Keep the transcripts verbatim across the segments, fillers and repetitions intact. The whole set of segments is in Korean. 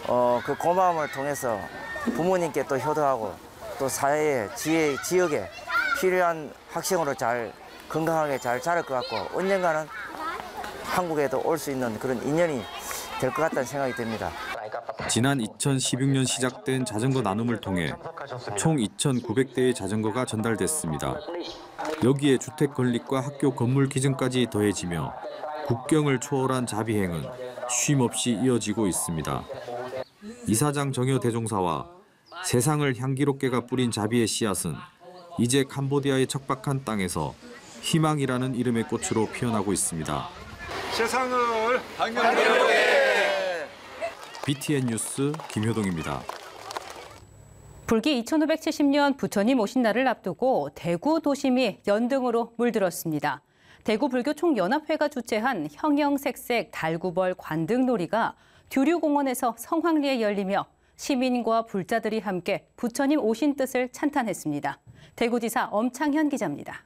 어, 그 고마움을 통해서 부모님께 또 효도하고 또 사회에, 지혜, 지역에 필요한 학생으로 잘 건강하게 잘 자랄 것 같고 언젠가는 한국에도 올 수 있는 그런 인연이 될 것 같다는 생각이 듭니다. 지난 이천십육 년 시작된 자전거 나눔을 통해 총 이천구백 대의 자전거가 전달됐습니다. 여기에 주택 건립과 학교 건물 기증까지 더해지며 국경을 초월한 자비행은 쉼없이 이어지고 있습니다. 이사장 정여 대종사와 세상을 향기롭게가 뿌린 자비의 씨앗은 이제 캄보디아의 척박한 땅에서 희망이라는 이름의 꽃으로 피어나고 있습니다. 세상을 향기롭게. 비티엔 뉴스 김효동입니다. 불기 이천오백칠십 년 부처님 오신 날을 앞두고 대구 도심이 연등으로 물들었습니다. 대구 불교 총연합회가 주최한 형형색색 달구벌 관등놀이가 두류공원에서 성황리에 열리며 시민과 불자들이 함께 부처님 오신 뜻을 찬탄했습니다. 대구지사 엄창현 기자입니다.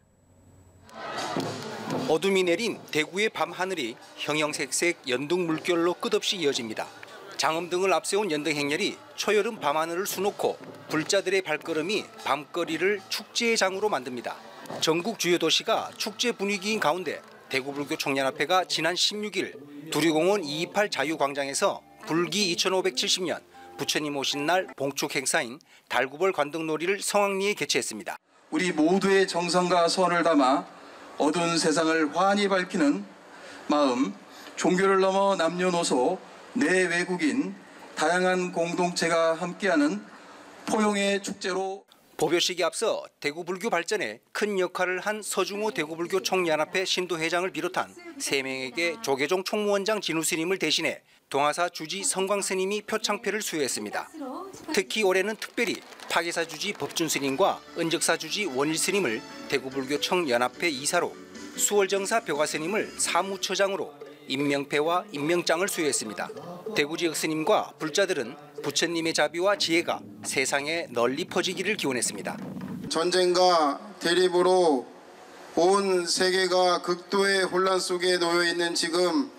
어둠이 내린 대구의 밤하늘이 형형색색 연등 물결로 끝없이 이어집니다. 장엄등을 앞세운 연등 행렬이 초여름 밤하늘을 수놓고 불자들의 발걸음이 밤거리를 축제의 장으로 만듭니다. 전국 주요 도시가 축제 분위기인 가운데 대구불교 총연합회가 지난 십육 일 두류공원 이이팔 자유광장에서 불기 이천오백칠십 년 부처님 오신 날 봉축 행사인 달구벌 관등놀이를 성황리에 개최했습니다. 우리 모두의 정성과 소원을 담아 어두운 세상을 환히 밝히는 마음, 종교를 넘어 남녀노소, 내외국인, 다양한 공동체가 함께하는 포용의 축제로 법요식에 앞서 대구불교 발전에 큰 역할을 한 서중호 대구불교 총연합회 신도회장을 비롯한 세 명에게 조계종 총무원장 진우 스님을 대신해 동아사 주지 성광 스님이 표창패를 수여했습니다. 특히 올해는 특별히 파계사 주지 법준 스님과 은적사 주지 원일 스님을 대구불교 총연합회 이사로, 수월정사 벽화 스님을 사무처장으로 임명패와 임명장을 수여했습니다. 대구 지역 스님과 불자들은 부처님의 자비와 지혜가 세상에 널리 퍼지기를 기원했습니다. 전쟁과 대립으로 온 세계가 극도의 혼란 속에 놓여 있는 지금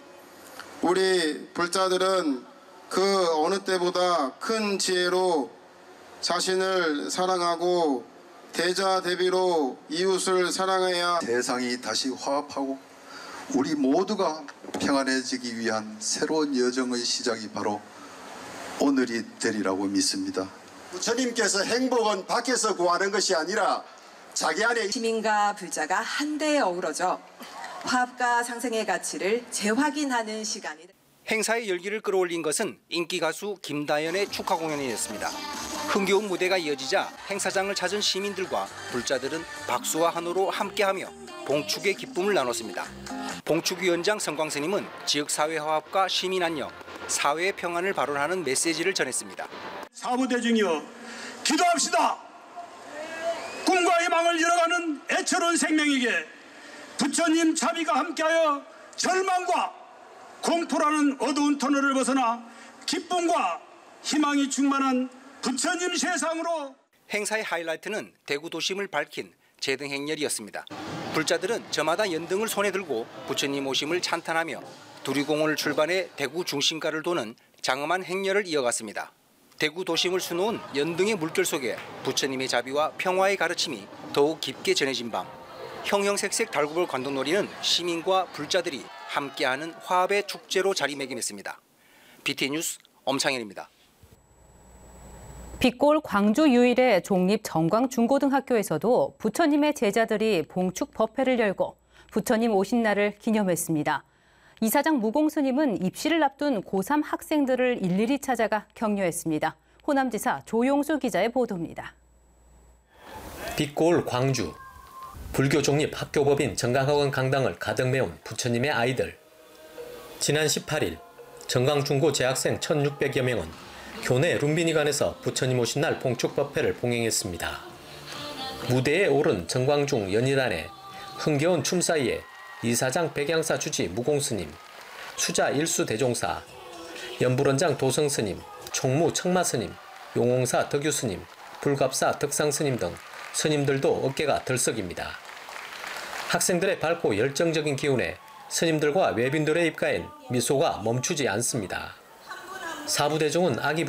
우리 불자들은 그 어느 때보다 큰 지혜로 자신을 사랑하고 대자대비로 이웃을 사랑해야 세상이 다시 화합하고 우리 모두가 평안해지기 위한 새로운 여정의 시작이 바로 오늘이 되리라고 믿습니다. 부처님께서 행복은 밖에서 구하는 것이 아니라 자기 안에 시민과 불자가 한데에 어우러져 화합과 상생의 가치를 재확인하는 시간이 행사의 열기를 끌어올린 것은 인기 가수 김다연의 축하 공연이었습니다. 흥겨운 무대가 이어지자 행사장을 찾은 시민들과 불자들은 박수와 한호로 함께하며 봉축의 기쁨을 나눴습니다. 봉축위원장 성광스님은 지역 사회 화합과 시민 안녕, 사회의 평안을 발언하는 메시지를 전했습니다. 사무대중이여 기도합시다. 꿈과 희망을 잃어가는 애처로운 생명에게 부처님 자비가 함께하여 절망과 공포라는 어두운 터널을 벗어나 기쁨과 희망이 충만한 부처님 세상으로. 행사의 하이라이트는 대구 도심을 밝힌 제등 행렬이었습니다. 불자들은 저마다 연등을 손에 들고 부처님 오심을 찬탄하며 두류공원을 출발해 대구 중심가를 도는 장엄한 행렬을 이어갔습니다. 대구 도심을 수놓은 연등의 물결 속에 부처님의 자비와 평화의 가르침이 더욱 깊게 전해진 밤, 형형색색 달구벌 관등놀이는 시민과 불자들이 함께하는 화합의 축제로 자리매김했습니다. 비티엔 뉴스 엄창현입니다. 빛골 광주 유일의 종립 정광중고등학교에서도 부처님의 제자들이 봉축 법회를 열고 부처님 오신 날을 기념했습니다. 이사장 무공스님은 입시를 앞둔 고삼 학생들을 일일이 찾아가 격려했습니다. 호남지사 조용수 기자의 보도입니다. 빛골 광주. 불교 종립 학교법인 정강학원 강당을 가득 메운 부처님의 아이들. 지난 십팔 일 정강중고 재학생 천육백여 명은 교내 룸비니관에서 부처님 오신 날 봉축 법회를 봉행했습니다. 무대에 오른 정광중 연희단의 흥겨운 춤 사이에 이사장 백양사 주지 무공스님, 수자 일수 대종사, 연불원장 도성스님, 총무 청마스님, 용홍사 덕유스님, 불갑사 덕상스님 등 스님들도 어깨가 들썩입니다. 학생들의 밝고 열정적인 기운에 스님들과 외빈들의 입가엔 미소가 멈추지 않습니다. 사부대종은 아기